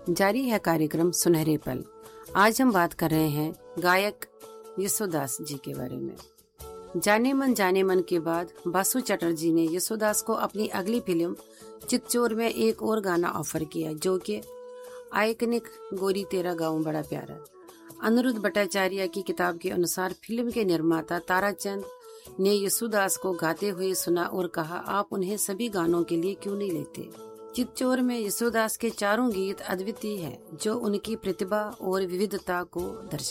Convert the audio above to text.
जारी है कार्यक्रम सुनहरे पल। आज हम बात कर रहे हैं गायक यशोदास जी के बारे में। जाने मन के बाद बासु चटर्जी ने यशोदास को अपनी अगली फिल्म चितचोर में एक और गाना ऑफर किया, जो कि आइकनिक गोरी तेरा गाँव बड़ा प्यारा। अनिरुद्ध भट्टाचार्य की किताब के अनुसार फिल्म के निर्माता ताराचंद ने यशोदास को गाते हुए सुना और कहा, आप उन्हें सभी गानों के लिए क्यों नहीं लेते। चितचोर में यशोदास के चारों गीत अद्वितीय हैं, जो उनकी प्रतिभा और विविधता को दर्शाते हैं।